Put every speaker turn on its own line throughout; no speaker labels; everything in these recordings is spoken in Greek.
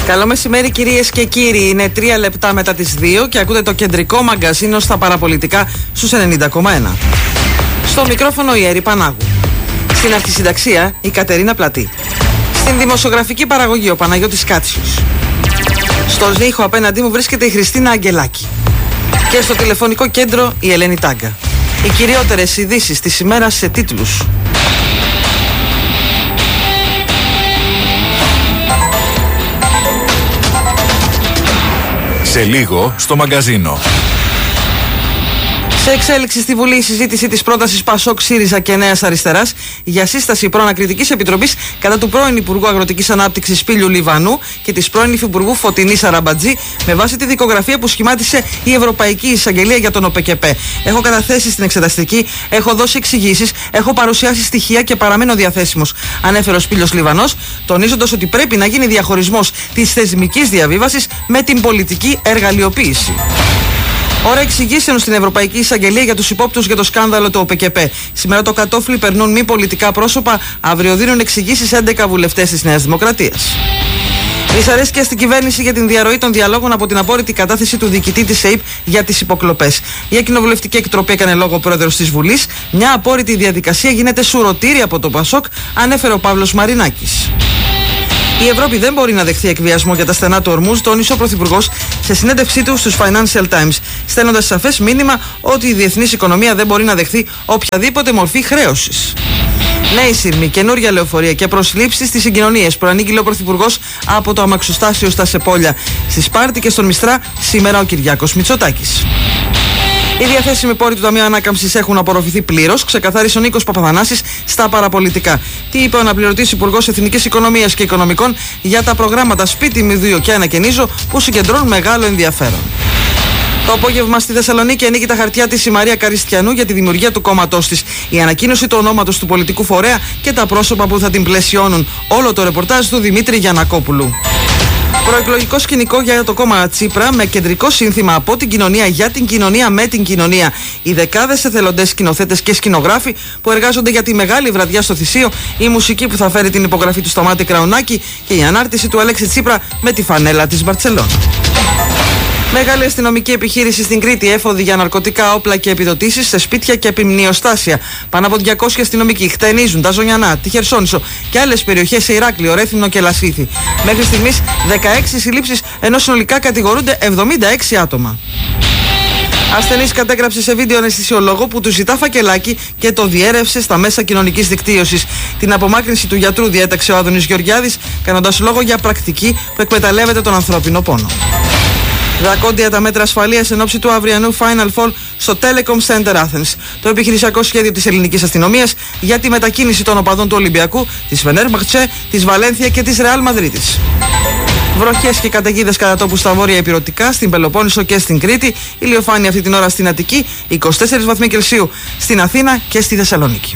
Καλό μεσημέρι κυρίες και κύριοι. Είναι 3 λεπτά μετά τις 2 και ακούτε το κεντρικό μαγκαζίνο στα παραπολιτικά στους 90,1. Στο μικρόφωνο η Έρη Πανάγου. Στην αρχισυνταξία η Κατερίνα Πλατή. Στην δημοσιογραφική παραγωγή ο Παναγιώτης Κάτσιος. Στον ήχο απέναντί μου βρίσκεται η Χριστίνα Αγγελάκη. Και στο τηλεφωνικό κέντρο η Ελένη Τάγκα. Οι κυριότερες ειδήσεις της ημέρας σε τίτλους.
Σε λίγο στο μαγκαζίνο.
Σε εξέλιξη στη Βουλή η συζήτηση της πρότασης Πασόκ, ΣΥΡΙΖΑ και Νέας Αριστεράς για σύσταση προανακριτικής επιτροπής κατά του πρώην Υπουργού Αγροτικής Ανάπτυξης Σπύλιου Λιβανού και της πρώην Υφυπουργού Φωτεινής Αραμπατζή με βάση τη δικογραφία που σχημάτισε η Ευρωπαϊκή Εισαγγελία για τον ΟΠΕΚΕΠΕ. Έχω καταθέσει στην εξεταστική, έχω δώσει εξηγήσεις, έχω παρουσιάσει στοιχεία και παραμένω διαθέσιμος, ανέφερε ο Σπύλιος Λιβανός, τονίζοντας ότι πρέπει να γίνει διαχωρισμός της θεσμικής διαβίβασης με την πολιτική εργαλειοποίηση. Ώρα εξηγήσεων στην Ευρωπαϊκή Εισαγγελία για τους υπόπτους για το σκάνδαλο του ΟΠΕΚΕΠΕ. Σήμερα το κατόφλι περνούν μη πολιτικά πρόσωπα, αύριο δίνουν εξηγήσεις 11 βουλευτές της Νέας Δημοκρατίας. Δυσαρέσκεια στην κυβέρνηση για την διαρροή των διαλόγων από την απόρριτη κατάθεση του διοικητή της ΕΥΠ για τις υποκλοπές. Για κοινοβουλευτική εκτροπή έκανε λόγο ο πρόεδρος της Βουλής. Μια απόρριτη διαδικασία γίνεται σουρωτήρη από το Πασόκ, ανέφερε ο Παύλος Μαρινάκης. Η Ευρώπη δεν μπορεί να δεχθεί εκβιασμό για τα στενά του Ορμούζ, τόνισε ο Πρωθυπουργός σε συνέντευξή του στους Financial Times, στέλνοντας σαφές μήνυμα ότι η διεθνής οικονομία δεν μπορεί να δεχθεί οποιαδήποτε μορφή χρέωσης. Νέοι σύρμοι, καινούρια λεωφορεία και προσλήψεις στις συγκοινωνίες, προανήγγειλε ο Πρωθυπουργός από το αμαξοστάσιο στα Σεπόλια. Στη Σπάρτη και στον Μιστρά σήμερα ο Κυριάκος Μητσοτάκης. Οι διαθέσιμοι πόροι του Ταμείου Ανάκαμψης έχουν απορροφηθεί πλήρως, ξεκαθάρισε ο Νίκος Παπαθανάσης στα παραπολιτικά. Τι είπε ο αναπληρωτής Υπουργός Εθνικής Οικονομίας και Οικονομικών για τα προγράμματα Σπίτι, Μηδίο και Ανακαινίζω που συγκεντρώνουν μεγάλο ενδιαφέρον. Το απόγευμα στη Θεσσαλονίκη ανοίγει τα χαρτιά της η Μαρία Καριστιανού για τη δημιουργία του κόμματός της. Η ανακοίνωση του ονόματος του πολιτικού φορέα και τα πρόσωπα που θα την πλαισιώνουν. Όλο το ρεπορτάζ του Δημήτρη Γιαννακόπουλου. Προεκλογικό σκηνικό για το κόμμα Τσίπρα με κεντρικό σύνθημα από την κοινωνία για την κοινωνία με την κοινωνία. Οι δεκάδες εθελοντές σκηνοθέτες και σκηνογράφοι που εργάζονται για τη μεγάλη βραδιά στο Θησίο, η μουσική που θα φέρει την υπογραφή του Σταμάτη Κραουνάκη και η ανάρτηση του Αλέξη Τσίπρα με τη φανέλα της Μπαρτσελώνα. Μεγάλη αστυνομική επιχείρηση στην Κρήτη, έφοδοι για ναρκωτικά, όπλα και επιδοτήσεις σε σπίτια και επιμνιοστάσια. Πάνω από 200 αστυνομικοί χτενίζουν τα Ζωνιανά, τη Χερσόνησο και άλλες περιοχές σε Ηράκλειο, Ρέθυμνο και Λασίθι. Μέχρι στιγμής 16 συλλήψεις, ενώ συνολικά κατηγορούνται 76 άτομα. Ασθενής κατέγραψε σε βίντεο αναισθησιολόγο που του ζητά φακελάκι και το διέρευσε στα μέσα κοινωνικής δικτύωσης. Την απομάκρυνση του γιατρού διέταξε ο Άδωνης Γεωργιάδης, κάνοντας λόγο για πρακτική που εκμεταλλεύεται τον ανθρώπινο πόνο. Δρακόντια τα μέτρα ασφαλείας εν ώψη του αυριανού Final Fall στο Telecom Center Athens. Το επιχειρησιακό σχέδιο της ελληνικής αστυνομίας για τη μετακίνηση των οπαδών του Ολυμπιακού, της Φενέρμπαχτσε, της Βαλένθια και της Ρεάλ Μαδρίτης. Βροχές και καταιγίδες κατά τόπου στα βόρεια Ηπειρωτικά, στην Πελοπόννησο και στην Κρήτη. Ηλιοφάνεια αυτή την ώρα στην Αττική, 24 βαθμοί Κελσίου στην Αθήνα και στη Θεσσαλονίκη.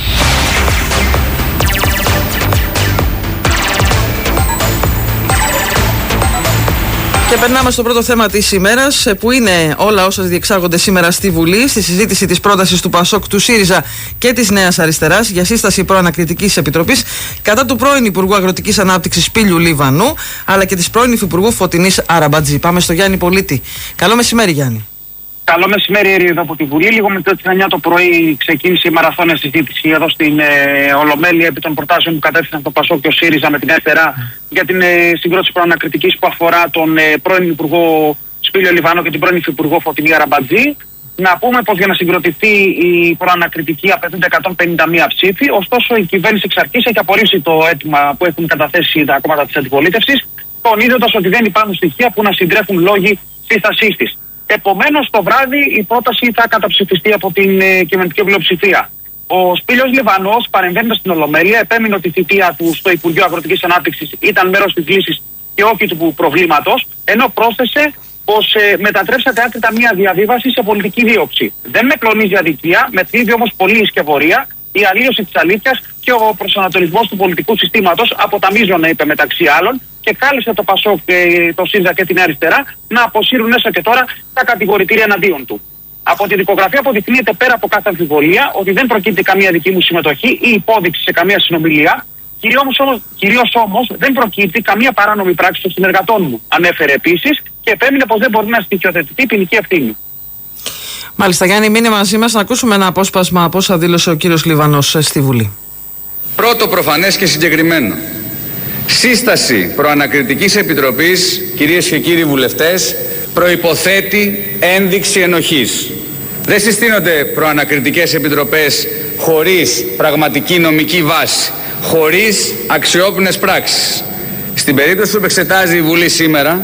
Και περνάμε στο πρώτο θέμα της ημέρας, που είναι όλα όσα διεξάγονται σήμερα στη Βουλή, στη συζήτηση της πρότασης του Πασόκ, του ΣΥΡΙΖΑ και της Νέας Αριστεράς για σύσταση προανακριτικής επιτροπής κατά του πρώην Υπουργού Αγροτικής Ανάπτυξης Σπύλιου Λιβανού, αλλά και της πρώην Υφυπουργού Φωτεινής Αραμπατζή. Πάμε στο Γιάννη Πολίτη. Καλό μεσημέρι, Γιάννη.
Καλό μεσημέρι, εδώ από τη Βουλή. Λίγο μετά τις 9 το πρωί ξεκίνησε η μαραθώνια συζήτηση εδώ στην Ολομέλεια επί των προτάσεων που κατέθεσαν το Πασόκ και ο ΣΥΡΙΖΑ με την αριστερά για την συγκρότηση προανακριτικής που αφορά τον πρώην Υπουργό Σπύλιο Λιβανό και την πρώην Υφυπουργό Φωτεινή Αραμπατζή. Να πούμε πως για να συγκροτηθεί η προανακριτική απαιτούνται 151 ψήφοι. Ωστόσο, η κυβέρνηση εξ αρχής έχει απορρίψει το αίτημα που έχουν καταθέσει τα κόμματα της αντιπολίτευσης, τονίζοντας ότι δεν υπάρχουν στοιχεία που να συντρέχουν λόγοι σύστασής της. Επομένως, το βράδυ η πρόταση θα καταψηφιστεί από την κυβερνητική πλειοψηφία. Ο Σπύλιος Λιβανός, παρεμβαίνοντας στην Ολομέλεια, επέμεινε ότι η θητεία του στο Υπουργείο Αγροτικής Ανάπτυξης ήταν μέρος της λύσης και όχι του προβλήματος, ενώ πρόσθεσε πως μετατρέψατε άκρητα μια διαβίβαση σε πολιτική δίωξη. Δεν με κλονίζει αδικία, με θλίβει όμως πολύ η σκευωρία, η αλλίωση της αλήθειας και ο προσανατολισμός του πολιτικού συστήματος από τα μείζωνα, είπε μεταξύ άλλων, και κάλεσε το Πασόκ, το ΣΥΡΙΖΑ και την αριστερά να αποσύρουν έστω και τώρα τα κατηγορητήρια εναντίον του. Από τη δικογραφία αποδεικνύεται πέρα από κάθε αμφιβολία ότι δεν προκύπτει καμία δική μου συμμετοχή ή υπόδειξη σε καμία συνομιλία. Κυρίως όμως δεν προκύπτει καμία παράνομη πράξη των συνεργατών μου, ανέφερε επίσης και επέμεινε πως δεν μπορεί να στοιχειοθετηθεί ποινική ευθύνη.
Μάλιστα, Γιάννη, μείνε μαζί μας να ακούσουμε ένα απόσπασμα από όσα δήλωσε ο κύριος Λιβανός στη Βουλή.
Πρώτο, προφανές και συγκεκριμένο. Σύσταση προανακριτικής επιτροπής, κυρίες και κύριοι βουλευτές, προϋποθέτει ένδειξη ενοχής. Δεν συστήνονται προανακριτικές επιτροπές χωρίς πραγματική νομική βάση, χωρίς αξιόπινες πράξεις. Στην περίπτωση που εξετάζει η Βουλή σήμερα,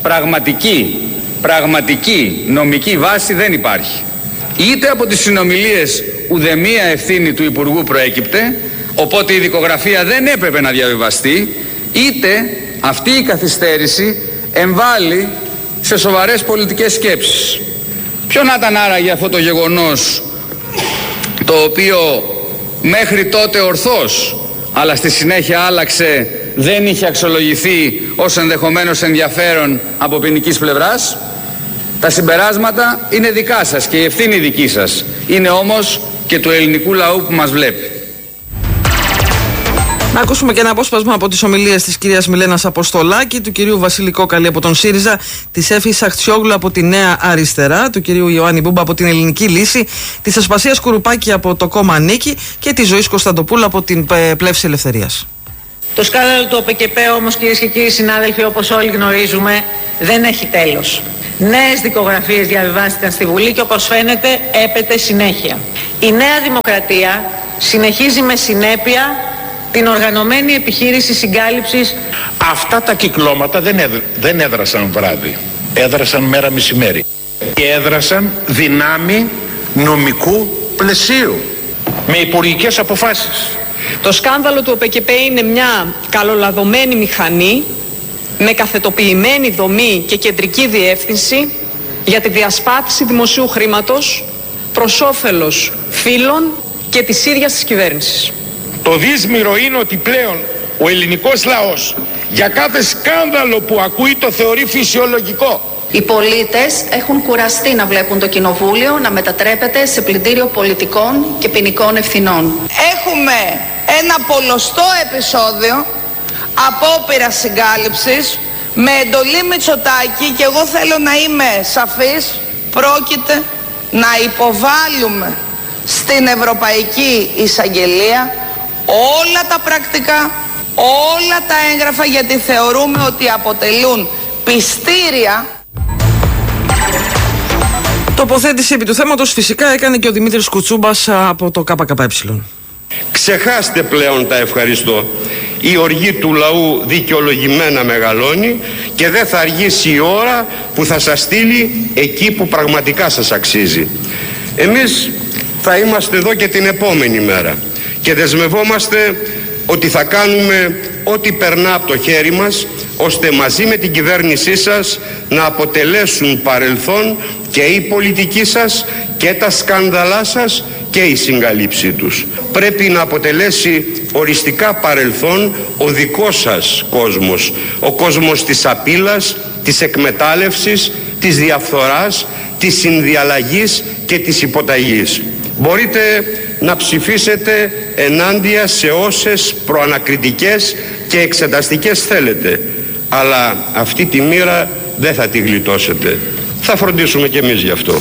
πραγματική νομική βάση δεν υπάρχει. Είτε από τις συνομιλίες ουδεμία ευθύνη του Υπουργού προέκυπτε, οπότε η δικογραφία δεν έπρεπε να διαβιβαστεί, είτε αυτή η καθυστέρηση εμβάλλει σε σοβαρές πολιτικές σκέψεις. Ποιο να ήταν άραγε αυτό το γεγονός, το οποίο μέχρι τότε ορθώς, αλλά στη συνέχεια άλλαξε, δεν είχε αξιολογηθεί ως ενδεχομένως ενδιαφέρον από ποινικής πλευράς? Τα συμπεράσματα είναι δικά σας και η ευθύνη δική σας. Είναι όμως και του ελληνικού λαού που μας βλέπει.
Να ακούσουμε και ένα απόσπασμα από τις ομιλίες της κυρίας Μιλένας Αποστολάκη, του κυρίου Βασίλη Κόκαλη από τον ΣΥΡΙΖΑ, της Έφης Αχτσιόγλου από τη Νέα Αριστερά, του κυρίου Ιωάννη Μπούμπα από την Ελληνική Λύση, της Ασπασίας Κουρουπάκη από το κόμμα Νίκη και της Ζωής Κωνσταντοπούλου από την Πλεύση Ελευθερίας.
Το σκάνδαλο του ΟΠΕΚΕΠΕ όμως, κυρίες και κύριοι συνάδελφοι, όπως όλοι γνωρίζουμε, δεν έχει τέλος. Νέες δικογραφίες διαβιβάστηκαν στη Βουλή και όπως φαίνεται έπεται συνέχεια. Η Νέα Δημοκρατία συνεχίζει με συνέπεια την οργανωμένη επιχείρηση συγκάλυψης.
Αυτά τα κυκλώματα δεν έδρασαν βράδυ, έδρασαν μέρα μεσημέρι και έδρασαν δυνάμει νομικού πλαισίου με υπουργικές αποφάσεις.
Το σκάνδαλο του ΟΠΕΚΕΠΕ είναι μια καλολαδωμένη μηχανή με καθετοποιημένη δομή και κεντρική διεύθυνση για τη διασπάθηση δημοσίου χρήματος προς όφελος φίλων και της ίδιας της κυβέρνησης.
Το δύσμυρο είναι ότι πλέον ο ελληνικός λαός για κάθε σκάνδαλο που ακούει το θεωρεί φυσιολογικό.
Οι πολίτες έχουν κουραστεί να βλέπουν το κοινοβούλιο να μετατρέπεται σε πλυντήριο πολιτικών και ποινικών ευθυνών.
Έχουμε ένα πολλωστό επεισόδιο απόπειρας συγκάλυψης με εντολή Μητσοτάκη και εγώ θέλω να είμαι σαφής, πρόκειται να υποβάλουμε στην Ευρωπαϊκή Εισαγγελία όλα τα πρακτικά, όλα τα έγγραφα, γιατί θεωρούμε ότι αποτελούν πιστήρια.
Τοποθέτηση επί του θέματος φυσικά έκανε και ο Δημήτρης Κουτσούμπας από το ΚΚΕ.
Ξεχάστε πλέον τα ευχαριστώ. Η οργή του λαού δικαιολογημένα μεγαλώνει και δεν θα αργήσει η ώρα που θα σας στείλει εκεί που πραγματικά σας αξίζει. Εμείς θα είμαστε εδώ και την επόμενη μέρα και δεσμευόμαστε ότι θα κάνουμε ό,τι περνά από το χέρι μας ώστε μαζί με την κυβέρνησή σας να αποτελέσουν παρελθόν και η πολιτική σας και τα σκάνδαλά σας και η συγκαλύψή τους. Πρέπει να αποτελέσει οριστικά παρελθόν ο δικός σας κόσμος, ο κόσμος της απείλας, της εκμετάλλευσης, της διαφθοράς, της συνδιαλλαγής και της υποταγής. Μπορείτε να ψηφίσετε ενάντια σε όσες προανακριτικές και εξεταστικές θέλετε, αλλά αυτή τη μοίρα δεν θα τη γλιτώσετε. Θα φροντίσουμε κι εμείς γι' αυτό.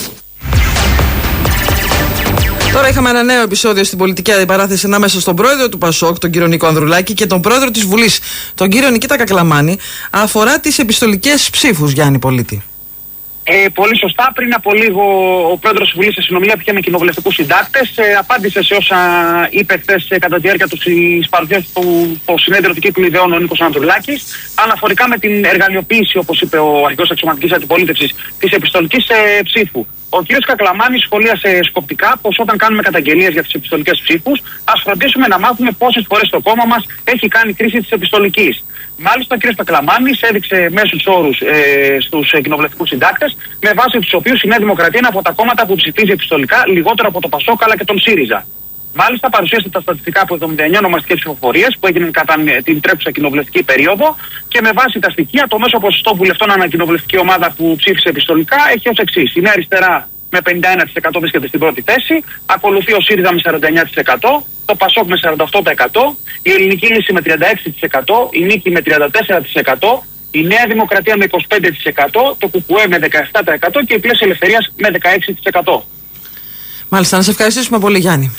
Τώρα είχαμε ένα νέο επεισόδιο στην πολιτική αντιπαράθεση ανάμεσα στον πρόεδρο του ΠΑΣΟΚ, τον κύριο Νίκο Ανδρουλάκη, και τον πρόεδρο της Βουλής, τον κύριο Νικήτα Κακλαμάνη, αφορά τις επιστολικές ψήφους, Γιάννη Πολίτη.
Πολύ σωστά. Πριν από λίγο ο πρόεδρος της Βουλής σε συνομιλία που είχε με κοινοβουλευτικούς συντάκτες απάντησε σε όσα είπε χθες κατά τη διάρκεια της παρουσίας του στο συνέδριο του κύκλου ιδεών ο Νίκος Ανδρουλάκης, αναφορικά με την εργαλειοποίηση, όπως είπε ο αρχηγός της αξιωματικής αντιπολίτευσης, της επιστολικής ψήφου. Ο κ. Κακλαμάνης σχολίασε σκοπτικά πως όταν κάνουμε καταγγελίες για τις επιστολικές ψήφους, ας φροντίσουμε να μάθουμε πόσες φορές το κόμμα μας έχει κάνει κρίση της επιστολικής. Μάλιστα, ο κ. Κακλαμάνης έδειξε μέσους όρους στους κοινοβουλευτικούς συντάκτες, με βάση τους οποίους η Νέα Δημοκρατία είναι από τα κόμματα που ψηφίζει επιστολικά λιγότερο από το ΠΑΣΟΚ αλλά και τον ΣΥΡΙΖΑ. Μάλιστα, παρουσίασε τα στατιστικά από 79 ονομαστικές ψηφοφορίες που έγιναν κατά την τρέχουσα κοινοβουλευτική περίοδο και με βάση τα στοιχεία το μέσο ποσοστό βουλευτών ανακοινοβουλευτική ομάδα που ψήφισε επιστολικά έχει ως εξής. Η Νέα Αριστερά με 51% βρίσκεται στην πρώτη θέση. Ακολουθεί ο ΣΥΡΙΖΑ με 49%, το ΠΑΣΟΚ με 48%, η Ελληνική Λύση με 36%, η Νίκη με 34%, η Νέα Δημοκρατία με 25%, το ΚΚΕ με 17% και η Πλαίσιο Ελευθερίας με 16%.
Μάλιστα, να σε ευχαριστήσουμε πολύ, Γιάννη.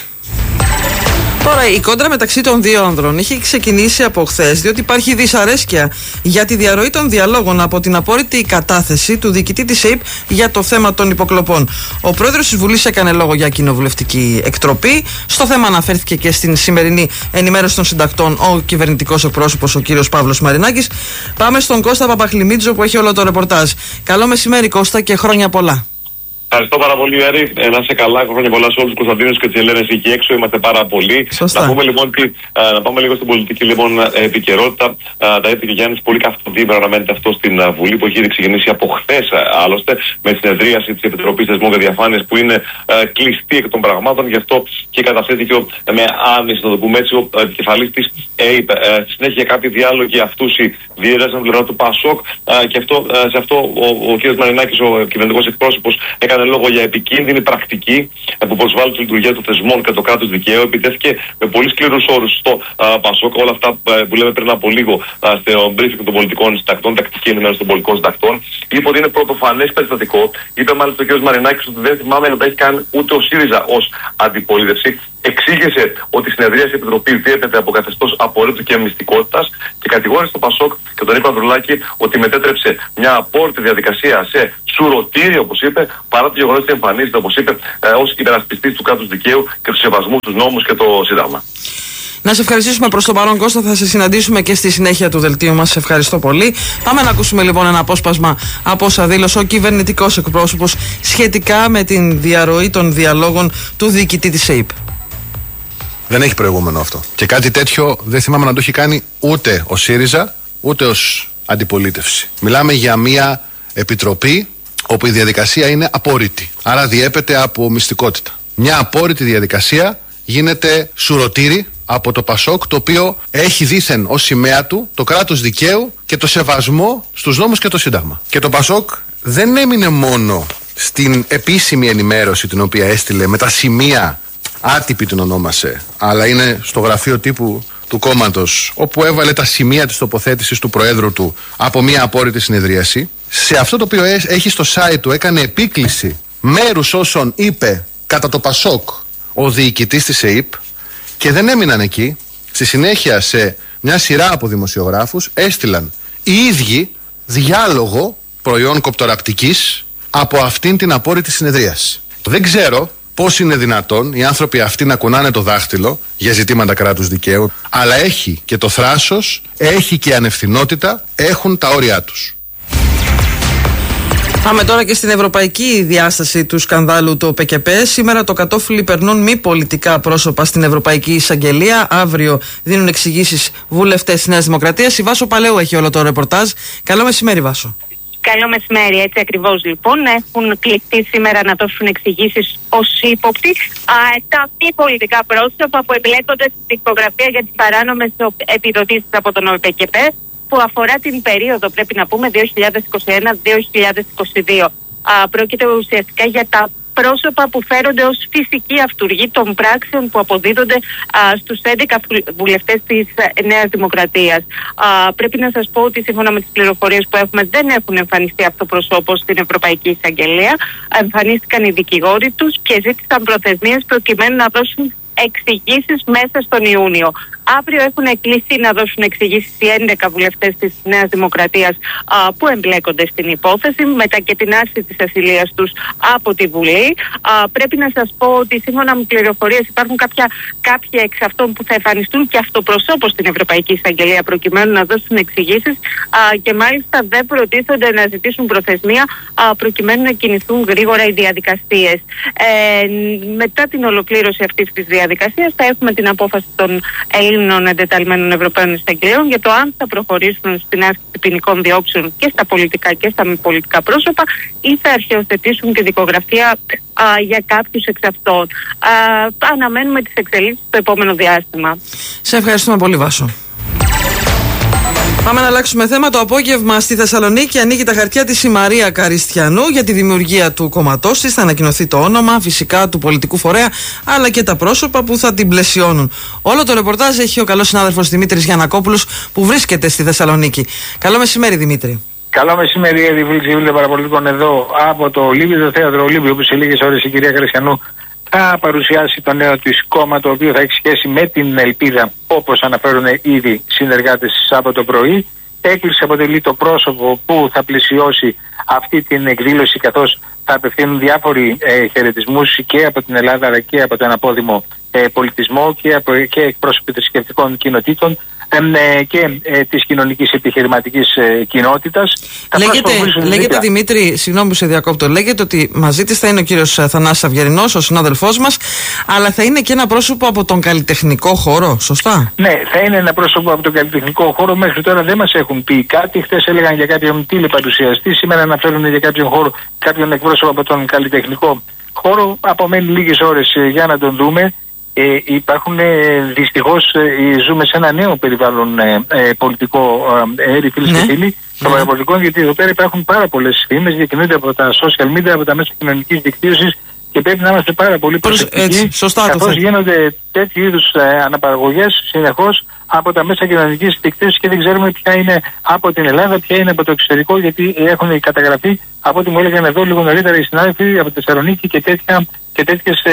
Τώρα, η κόντρα μεταξύ των δύο άνδρων έχει ξεκινήσει από χθες, διότι υπάρχει δυσαρέσκεια για τη διαρροή των διαλόγων από την απόρριτη κατάθεση του διοικητή της ΕΙΠ για το θέμα των υποκλοπών. Ο πρόεδρος της Βουλής έκανε λόγο για κοινοβουλευτική εκτροπή. Στο θέμα αναφέρθηκε και στην σημερινή ενημέρωση των συντακτών ο κυβερνητικός εκπρόσωπος, ο κύριος Παύλος Μαρινάκης. Πάμε στον Κώστα Παπαχλημίτζο που έχει όλο το ρεπορτάζ. Καλό μεσημέρι, Κώστα, και χρόνια πολλά.
Ευχαριστώ πάρα πολύ, Ιαρή. Να είσαι καλά. Χρόνια πολλά σε όλους τους Κωνσταντίνους και τις Ελένες εκεί έξω. Είμαστε πάρα πολύ.
Σωστά.
Να πούμε λοιπόν να πάμε λίγο στην πολιτική επικαιρότητα. Τα είπε και Γιάννης, πολύ καυτό αναμένεται αυτό στην Βουλή, που έχει ήδη ξεκινήσει από χθες άλλωστε, με συνεδρίαση της Επιτροπής Θεσμών και Διαφάνειας, που είναι κλειστή εκ των πραγμάτων. Γι' αυτό και καταθέθηκε με άνεση, να το πούμε έτσι, ο επικεφαλής της ΕΙΠ. Στη συνέχεια κάποιοι διάλογοι αυτούσιοι διέρευσαν την πλευρά του ΠΑΣΟΚ και σε αυτό ο κ. Μαρινάκης, ο κυβερνητικός εκπρόσωπος, έκανε λόγο για επικίνδυνη πρακτική που προσβάλλει τη λειτουργία των θεσμών και το κράτος δικαίου. Επιτέθηκε με πολύ σκληρούς όρους στο ΠΑΣΟΚ. Όλα αυτά που λέμε πριν από λίγο στο briefing των πολιτικών συντακτών, τακτική ενημέρωση των πολιτικών συντακτών. Είπε ότι είναι πρωτοφανές περιστατικό. Είπε μάλιστα ο κ. Μαρινάκης ότι δεν θυμάμαι να τα έχει κάνει ούτε ο ΣΥΡΙΖΑ ως αντιπολίτευση. Εξήγησε ότι η συνεδρία της Επιτροπής διέπεται από καθεστώς απορρίτου και μυστικότητας και κατηγόρησε τον ΠΑΣΟΚ και τον Νίκο Ανδρουλάκη ότι μετέτρεψε μια απόρριτη διαδικασία σε σουρωτήρι, όπως είπε, παρά το γεγονός ότι εμφανίζεται, όπως είπε, ως υπερασπιστής του κράτους δικαίου και του σεβασμού στους νόμους και το Σύνταγμα.
Να σε ευχαριστήσουμε προς το παρόν, Κώστα. Θα σε συναντήσουμε και στη συνέχεια του δελτίου μας. Σε ευχαριστώ πολύ. Πάμε να ακούσουμε λοιπόν ένα απόσπασμα από όσα δήλωσε ο κυβερνητικός εκπρόσωπος σχετικά με την διαρροή των διαλόγων του διοικητή της ΕΙΠ.
Δεν έχει προηγούμενο αυτό. Και κάτι τέτοιο δεν θυμάμαι να το έχει κάνει ούτε ο ΣΥΡΙΖΑ, ούτε ως αντιπολίτευση. Μιλάμε για μια επιτροπή όπου η διαδικασία είναι απόρριτη. Άρα διέπεται από μυστικότητα. Μια απόρριτη διαδικασία γίνεται σουρωτήρι από το ΠΑΣΟΚ, το οποίο έχει δήθεν ως σημαία του το κράτος δικαίου και το σεβασμό στους νόμους και το Σύνταγμα. Και το ΠΑΣΟΚ δεν έμεινε μόνο στην επίσημη ενημέρωση την οποία έστειλε με τα σημεία, άτυπη την ονόμασε, αλλά είναι στο γραφείο τύπου του κόμματος, όπου έβαλε τα σημεία της τοποθέτησης του Προέδρου του από μια απόρριτη συνεδρίαση. Σε αυτό το οποίο έχει στο site του έκανε επίκληση μέρους όσων είπε κατά το ΠΑΣΟΚ ο διοικητής της ΕΙΠ, και δεν έμειναν εκεί. Στη συνέχεια σε μια σειρά από δημοσιογράφους έστειλαν οι ίδιοι διάλογο προϊόν κοπτοραπτικής από αυτήν την απόρριτη συνεδρίαση. Δεν ξέρω πώς είναι δυνατόν οι άνθρωποι αυτοί να κουνάνε το δάχτυλο για ζητήματα κράτους δικαίου, αλλά έχει και το θράσος, έχει και ανευθυνότητα, έχουν τα όρια τους.
Πάμε τώρα και στην ευρωπαϊκή διάσταση του σκανδάλου του ΠΚΠ. Σήμερα το κατόφλι περνούν μη πολιτικά πρόσωπα στην Ευρωπαϊκή Εισαγγελία. Αύριο δίνουν εξηγήσεις βουλευτές της Νέας Δημοκρατίας. Η Βάσο Παλαιού έχει όλο το ρεπορτάζ. Καλό μεσημέρι, Βάσο.
Καλό μεσημέρι, έτσι ακριβώς λοιπόν. Έχουν κληθεί σήμερα να δώσουν εξηγήσεις ως ύποπτοι τα μη πολιτικά πρόσωπα που εμπλέκονται στη δισκογραφία για τις παράνομες επιδοτήσεις από τον ΟΠΚΠ, που αφορά την περίοδο, πρέπει να πούμε, 2021-2022. Πρόκειται ουσιαστικά για τα πρόσωπα που φέρονται ως φυσικοί αυτούργοι των πράξεων που αποδίδονται στους 11 βουλευτές της Νέας Δημοκρατίας. Πρέπει να σας πω ότι σύμφωνα με τις πληροφορίες που έχουμε δεν έχουν εμφανιστεί αυτοπροσώπως στην Ευρωπαϊκή Εισαγγελία. Εμφανίστηκαν οι δικηγόροι τους και ζήτησαν προθεσμίες προκειμένου να δώσουν εξηγήσεις μέσα στον Ιούνιο. Αύριο έχουν κλείσει να δώσουν εξηγήσεις οι 11 βουλευτές της Νέας Δημοκρατίας που εμπλέκονται στην υπόθεση, μετά και την άρση της ασυλίας τους από τη Βουλή. Πρέπει να σας πω ότι σύμφωνα με πληροφορίες υπάρχουν κάποιοι εξ αυτών που θα εμφανιστούν και αυτοπροσώπως στην Ευρωπαϊκή Εισαγγελία προκειμένου να δώσουν εξηγήσεις και μάλιστα δεν προτίθονται να ζητήσουν προθεσμία προκειμένου να κινηθούν γρήγορα οι διαδικασίες. Μετά την ολοκλήρωση αυτής της διαδικασίας θα έχουμε την απόφαση των Ελλήνων εντεταλμένων Ευρωπαίων Εισαγγελίων για το αν θα προχωρήσουν στην άσκηση ποινικών διώξεων και στα πολιτικά και στα μη πολιτικά πρόσωπα ή θα αρχαιοθετήσουν τη δικογραφία για κάποιους εξ αυτών. Αναμένουμε τις εξελίξεις στο επόμενο διάστημα.
Σε ευχαριστούμε πολύ, Βάσο. Πάμε να αλλάξουμε θέμα. Το απόγευμα στη Θεσσαλονίκη ανοίγει τα χαρτιά της η Μαρία Καριστιανού για τη δημιουργία του κόμματός της. Θα ανακοινωθεί το όνομα, φυσικά του πολιτικού φορέα, αλλά και τα πρόσωπα που θα την πλαισιώνουν. Όλο το ρεπορτάζ έχει ο καλός συνάδελφος Δημήτρης Γιαννακόπουλος που βρίσκεται στη Θεσσαλονίκη. Καλό μεσημέρι, Δημήτρη.
Καλό μεσημέρι, φίλοι των παραπολιτικών εδώ από το Ολύμπιο, το θέατρο Ολύμπιο, που σε λίγες ώρες η κυρία Καριστιανού θα παρουσιάσει το νέο της κόμμα, το οποίο θα έχει σχέση με την ελπίδα, όπως αναφέρουν ήδη συνεργάτες από το πρωί. Έκλεισε αποτελεί το πρόσωπο που θα πλαισιώσει αυτή την εκδήλωση, καθώς θα απευθύνουν διάφοροι χαιρετισμούς και από την Ελλάδα αλλά και από τον απόδημο πολιτισμό και εκπρόσωποι θρησκευτικών κοινοτήτων και της κοινωνικής επιχειρηματικής κοινότητας.
Λέγεται Δημήτρη, συγγνώμη που σε διακόπτω, λέγεται ότι μαζί της θα είναι ο κύριος Θανάσης Αυγερινός, ο συνάδελφός μας, αλλά θα είναι και ένα πρόσωπο από τον καλλιτεχνικό χώρο, σωστά?
Ναι, θα είναι ένα πρόσωπο από τον καλλιτεχνικό χώρο. Μέχρι τώρα δεν μας έχουν πει κάτι. Χθες έλεγαν για κάποιον τηλεπαρουσιαστή, σήμερα αναφέρουν για κάποιον εκπρόσωπο από τον καλλιτεχνικό χώρο. Απομένει λίγες ώρες για να τον δούμε. Υπάρχουν δυστυχώς, ζούμε σε ένα νέο περιβάλλον πολιτικό, φίλες και φίλοι, των παραπολιτικών, γιατί εδώ πέρα υπάρχουν πάρα πολλές φήμες, διακινούνται από τα social media, από τα μέσα κοινωνικής δικτύωσης και πρέπει να είμαστε πάρα πολύ προσεκτικοί, καθώς γίνονται τέτοιου είδους αναπαραγωγές συνεχώς από τα μέσα κοινωνικής δικτύωσης και δεν ξέρουμε ποια είναι από την Ελλάδα, ποια είναι από το εξωτερικό, γιατί έχουν καταγραφεί, από ό,τι μου έλεγαν εδώ λίγο νωρίτερα οι συνάδελφοι από τη Θεσσαλονίκη, και τέτοιες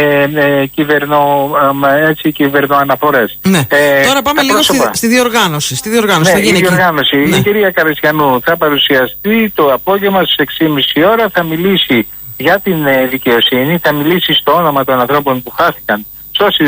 κυβερνοαναφορές.
Ναι. Τώρα πάμε λίγο στη διοργάνωση.
Η κυρία Καριστιανού θα παρουσιαστεί το απόγευμα στις 6.30 ώρα, θα μιλήσει για την δικαιοσύνη, θα μιλήσει στο όνομα των ανθρώπων που χάθηκαν στο